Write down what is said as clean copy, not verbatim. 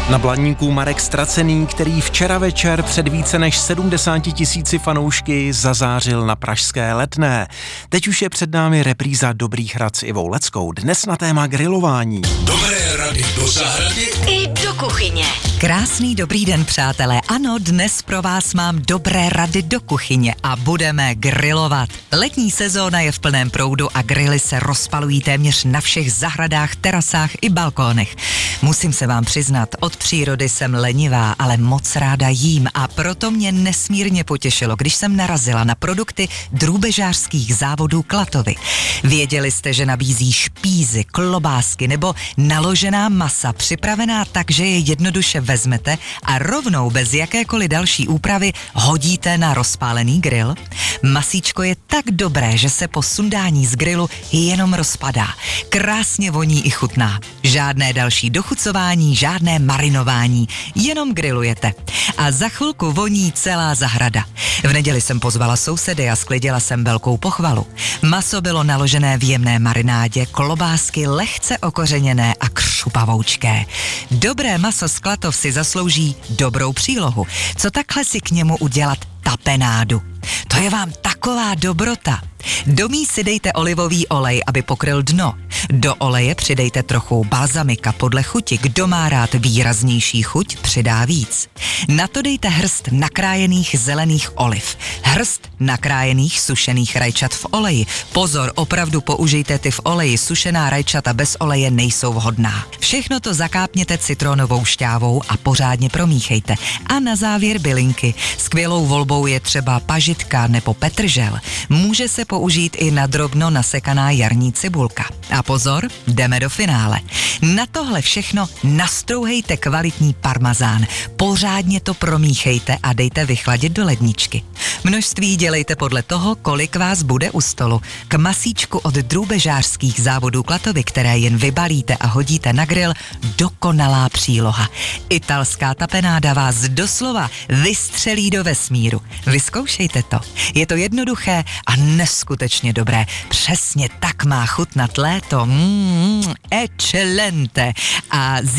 Na Blaníku Marek Stracený, který včera večer před více než 70 000 fanoušky zazářil na pražské Letné. Teď už je před námi repríza Dobrých rad s Ivou Leckou. Dnes na téma grilování. Dobré rady do zahrady i do kuchyně. Krásný dobrý den, přátelé. Ano, dnes pro vás mám dobré rady do kuchyně a budeme grilovat. Letní sezóna je v plném proudu a grily se rozpalují téměř na všech zahradách, terasách i balkónech. Musím se vám přiznat, od přírody jsem lenivá, ale moc ráda jím a proto mě nesmírně potěšilo, když jsem narazila na produkty drůbežářských závodů Klatovy. Věděli jste, že nabízí špízy, klobásky nebo naložená masa připravená tak, že je jednoduše vezmete a rovnou bez jakékoliv další úpravy hodíte na rozpálený grill? Masíčko je tak dobré, že se po sundání z grilu jenom rozpadá. Krásně voní i chutná. Žádné další dochucování, žádné marinování, jenom grillujete. A za chvilku voní celá zahrada. V neděli jsem pozvala sousedy a sklidila jsem velkou pochvalu. Maso bylo naložené v jemné marinádě, klobásky lehce okořeněné a křupavoučké. Dobré maso z Klatov si zaslouží dobrou přílohu. Co takhle si k němu udělat tapenádu? To je vám taková dobrota. Do mísy dejte olivový olej, aby pokryl dno. Do oleje přidejte trochu balzamika podle chuti. Kdo má rád výraznější chuť, přidá víc. Na to dejte hrst nakrájených zelených oliv. Hrst nakrájených sušených rajčat v oleji. Pozor, opravdu použijte ty v oleji. Sušená rajčata bez oleje nejsou vhodná. Všechno to zakápněte citronovou šťávou a pořádně promíchejte. A na závěr bylinky. Skvělou volbou je třeba pažitka nebo petržel. Může se použít i na drobno nasekaná jarní cibulka. A pozor, jdeme do finále. Na tohle všechno nastrouhejte kvalitní parmazán. Pořádně to promíchejte a dejte vychladit do ledničky. Množství dělejte podle toho, kolik vás bude u stolu. K masíčku od drůbežářských závodů Klatovy, které jen vybalíte a hodíte na grill, dokonalá příloha. Italská tapenáda vás doslova vystřelí do vesmíru. Vyzkoušejte to. Je to jednoduché a neskutečně dobré. Přesně tak má chutnat léto. Excelente. A